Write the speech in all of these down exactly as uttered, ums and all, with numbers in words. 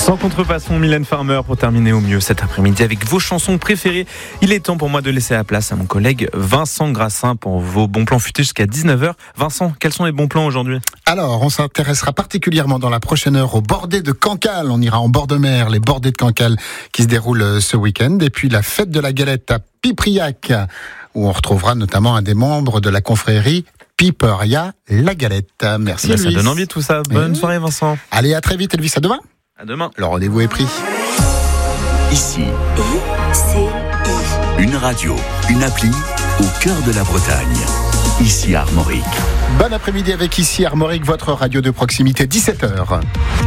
Sans contrefaçon, Mylène Farmer pour terminer au mieux cet après-midi avec vos chansons préférées. Il est temps pour moi de laisser la place à mon collègue Vincent Grassin pour vos bons plans futés jusqu'à dix-neuf heures. Vincent, quels sont les bons plans aujourd'hui ? Alors, on s'intéressera particulièrement dans la prochaine heure aux bordées de Cancale. On ira en bord de mer, les bordées de Cancale qui se déroulent ce week-end. Et puis la fête de la galette à Pipriac, où on retrouvera notamment un des membres de la confrérie Piperia La Galette. Merci, bah, Elvis. Ça donne envie tout ça. Bonne Et... soirée, Vincent. Allez, à très vite, Elvis. À demain. À demain. Le rendez-vous est pris. Ici, I C I. Une radio, une appli au cœur de la Bretagne. Ici Armorique. Bon après-midi avec Ici Armorique, votre radio de proximité, dix-sept heures.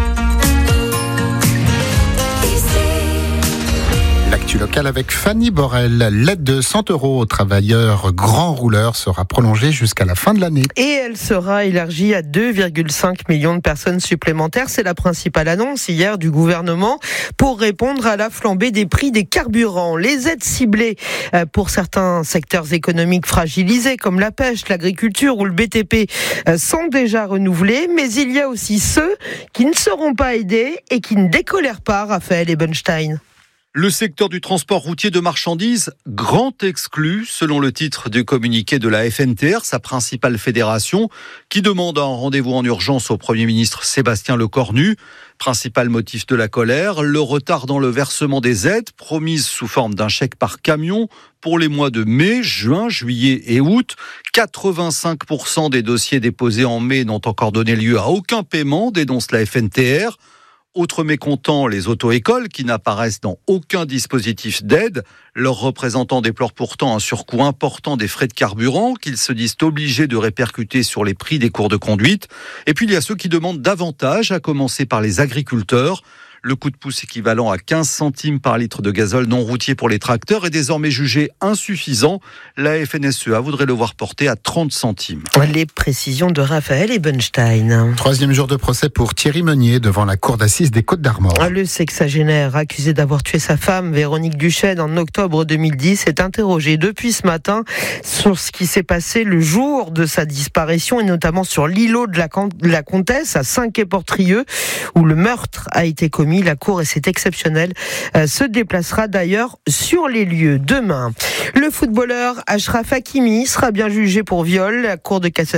L'actu locale avec Fanny Borel. L'aide de cent euros aux travailleurs grands rouleurs sera prolongée jusqu'à la fin de l'année. Et elle sera élargie à deux virgule cinq millions de personnes supplémentaires. C'est la principale annonce hier du gouvernement pour répondre à la flambée des prix des carburants. Les aides ciblées pour certains secteurs économiques fragilisés comme la pêche, l'agriculture ou le B T P sont déjà renouvelées. Mais il y a aussi ceux qui ne seront pas aidés et qui ne décolèrent pas, Raphaël Ebenstein. Le secteur du transport routier de marchandises, grand exclu, selon le titre du communiqué de la F N T R, sa principale fédération, qui demande un rendez-vous en urgence au Premier ministre Sébastien Lecornu. Principal motif de la colère, le retard dans le versement des aides, promises sous forme d'un chèque par camion pour les mois de mai, juin, juillet et août. quatre-vingt-cinq pour cent des dossiers déposés en mai n'ont encore donné lieu à aucun paiement, dénonce la F N T R. Autres mécontents, les auto-écoles qui n'apparaissent dans aucun dispositif d'aide. Leurs représentants déplorent pourtant un surcoût important des frais de carburant qu'ils se disent obligés de répercuter sur les prix des cours de conduite. Et puis il y a ceux qui demandent davantage, à commencer par les agriculteurs. Le coup de pouce équivalent à quinze centimes par litre de gazole non routier pour les tracteurs est désormais jugé insuffisant. La F N S E A voudrait le voir porté à trente centimes. Les précisions de Raphaël Ebenstein. Troisième jour de procès pour Thierry Meunier devant la cour d'assises des Côtes-d'Armor. Le sexagénaire accusé d'avoir tué sa femme, Véronique Duchesne, en octobre deux mille dix, est interrogé depuis ce matin sur ce qui s'est passé le jour de sa disparition et notamment sur l'îlot de la, de la Comtesse à Saint-Quay-Portrieux où le meurtre a été commis. La cour, et c'est exceptionnel, euh, se déplacera d'ailleurs sur les lieux demain. Le footballeur Achraf Hakimi sera bien jugé pour viol. La cour de cassation